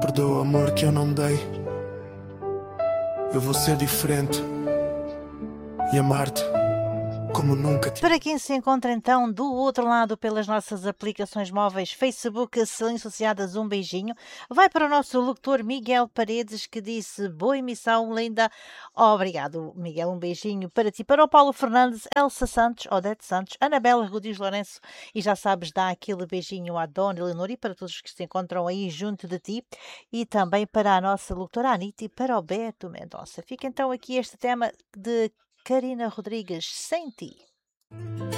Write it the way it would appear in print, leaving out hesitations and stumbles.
Perdoa o amor que eu não dei. Eu vou ser diferente e amar-te como nunca te... Para quem se encontra então do outro lado pelas nossas aplicações móveis Facebook, Silêncio Associadas, um beijinho. Vai para o nosso locutor Miguel Paredes, que disse boa emissão, linda. Obrigado, Miguel, um beijinho para ti. Para o Paulo Fernandes, Elsa Santos, Odete Santos, Anabela Rodrigues Lourenço, e já sabes, dá aquele beijinho à Dona Eleonor e para todos os que se encontram aí junto de ti, e também para a nossa locutora Anitta e para o Beto Mendonça. Fica então aqui este tema de Karina Rodrigues, Sem Ti.